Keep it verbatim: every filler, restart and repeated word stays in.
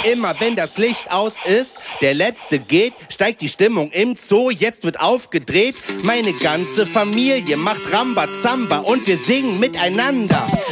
Immer wenn das Licht aus ist, der Letzte geht, steigt die Stimmung im Zoo, jetzt wird aufgedreht. Meine ganze Familie macht Rambazamba und wir singen miteinander.